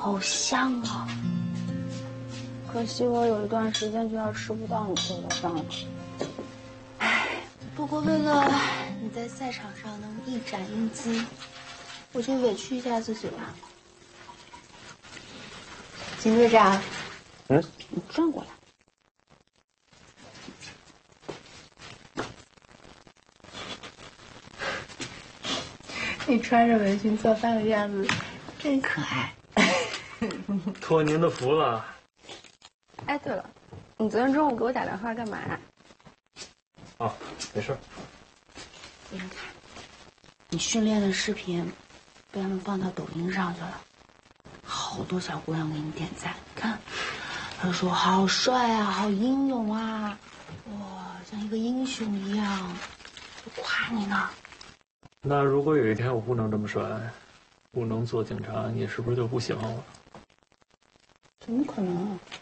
好香啊！可惜我有一段时间就要吃不到你做的饭了。唉，不过为了你在赛场上能一展英姿，我就委屈一下自己吧。秦队长，你转过来。你穿着围裙做饭的样子真可爱。 托您的福了。 哎，对了，你昨天中午给我打电话干嘛呀？ 哦，没事。 你看，你训练的视频被他们放到抖音上去了，好多小姑娘给你点赞。看，她说好帅啊，好英勇啊，哇，像一个英雄一样，都夸你呢。 那如果有一天我不能这么帅，不能做警察，你是不是就不喜欢我了？ 怎么可能啊？